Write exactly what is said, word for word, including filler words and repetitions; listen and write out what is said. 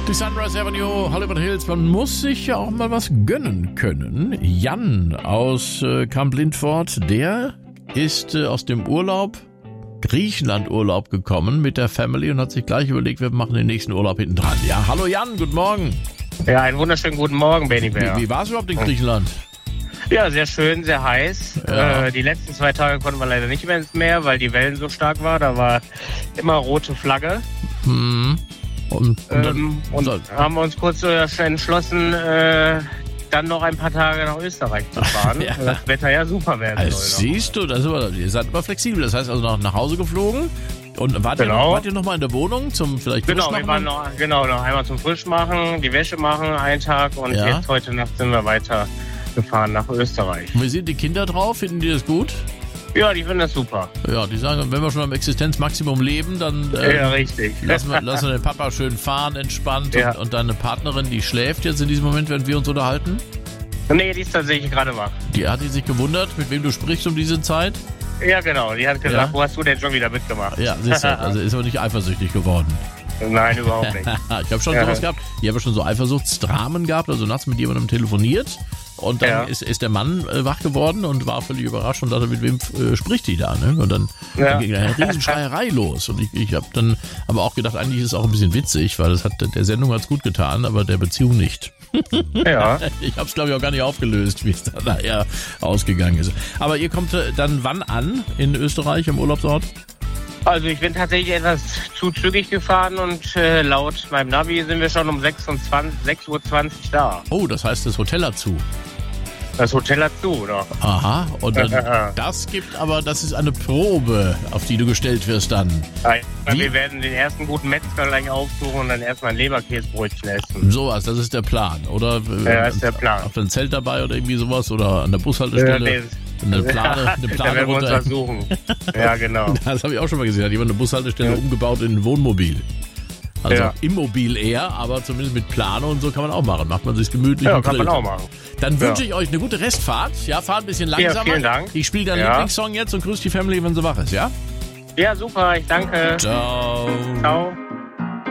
Die Sunrise Avenue, Hollywood Hills, man muss sich ja auch mal was gönnen können. Jan aus äh, Camp Lindford, der ist äh, aus dem Urlaub, Griechenland-Urlaub gekommen mit der Family und hat sich gleich überlegt, wir machen den nächsten Urlaub hinten dran. Ja, hallo Jan, guten Morgen. Ja, einen wunderschönen guten Morgen, Benny Bär. Wie, wie war es überhaupt in Griechenland? Ja, sehr schön, sehr heiß. Ja. Äh, die letzten zwei Tage konnten wir leider nicht mehr ins Meer, weil die Wellen so stark waren. Da war immer rote Flagge. Hm. Und, und, dann, ähm, und haben wir uns kurz so entschlossen, äh, dann noch ein paar Tage nach Österreich zu fahren. Ja. Weil das Wetter ja super werden also soll. siehst du, das ist aber, ihr seid immer flexibel. Das heißt also nach, nach Hause geflogen. Und wart, Genau. ihr noch, wart ihr noch mal in der Wohnung zum vielleicht Genau, Frischmachen? wir waren noch, genau, noch einmal zum Frischmachen, die Wäsche machen, einen Tag. Und Ja. jetzt heute Nacht sind wir weiter gefahren nach Österreich. Und wie sind die Kinder drauf? Finden die das gut? Ja, die finden das super. Ja, die sagen, wenn wir schon am Existenzmaximum leben, dann äh, Ja, richtig. lassen, wir, lassen wir den Papa schön fahren, entspannt. Ja. Und, und deine Partnerin, die schläft jetzt in diesem Moment, während wir uns unterhalten. Nee, die ist tatsächlich gerade wach. Die hat die sich gewundert, mit wem du sprichst um diese Zeit. Ja, genau. Die hat gesagt, Ja. wo hast du denn schon wieder mitgemacht? Ja, siehst du, also ist aber nicht eifersüchtig geworden. Nein, überhaupt nicht. Ich habe schon Ja. sowas gehabt. Ich habe schon so Eifersuchtsdramen gehabt, also nachts mit jemandem telefoniert. Und dann Ja. ist, ist der Mann äh, wach geworden und war völlig überrascht und dachte, mit wem äh, spricht die da? Ne? Und dann, Ja. dann ging eine Riesenschreierei los. Und ich, ich habe dann aber auch gedacht, eigentlich ist es auch ein bisschen witzig, weil das hat der Sendung hat's gut getan, aber der Beziehung nicht. Ja. Ich habe es, glaube ich, auch gar nicht aufgelöst, wie es dann nachher ausgegangen ist. Aber ihr kommt äh, dann wann an in Österreich am Urlaubsort? Also ich bin tatsächlich etwas zu zügig gefahren und äh, laut meinem Navi sind wir schon um sechs Uhr zwanzig da. Oh, das heißt, das Hotel hat zu. Das Hotel hat zu, oder? Aha, und dann, das gibt aber, das ist eine Probe, auf die du gestellt wirst dann. Nein, Wie? wir werden den ersten guten Metzger gleich aufsuchen und dann erstmal ein Leberkäsebrötchen essen. Sowas, das ist der Plan, oder? Ja, das ist der Plan. Habt ihr ein Zelt dabei oder irgendwie sowas? Oder an der Bushaltestelle? Ja, nee. Eine Plane, eine Da Plane werden wir uns runter. was suchen. Ja, genau. Das habe ich auch schon mal gesehen. Hat jemand eine Bushaltestelle Ja. umgebaut in ein Wohnmobil. Also Ja. immobil eher, aber zumindest mit Plane und so kann man auch machen. Macht man sich gemütlich Ja, und kann man grillt. auch machen. Dann wünsche Ja. ich euch eine gute Restfahrt. Ja, fahrt ein bisschen langsamer. vielen Dank. Ich spiele deinen Ja. Lieblingssong jetzt und grüß die Family, wenn sie wach ist, ja? Ja, super. Ich danke. Ciao. Ciao.